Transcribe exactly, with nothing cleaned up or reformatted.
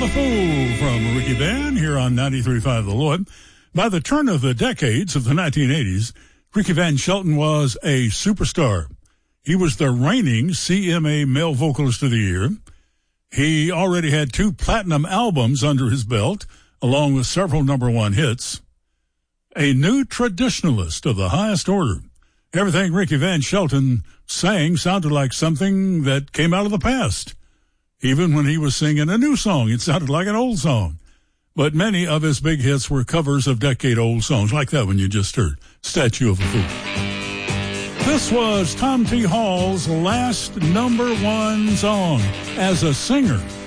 of a Fool from Ricky Van here on ninety-three point five The Lloyd. By the turn of the decades of the nineteen eighties, Ricky Van Shelton was a superstar. He was the reigning C M A Male Vocalist of the Year. He already had two platinum albums under his belt, along with several number one hits. A new traditionalist of the highest order. Everything Ricky Van Shelton sang sounded like something that came out of the past. Even when he was singing a new song, it sounded like an old song. But many of his big hits were covers of decade-old songs, like that one you just heard, Statue of a Fool. This was Tom T. Hall's last number one song as a singer.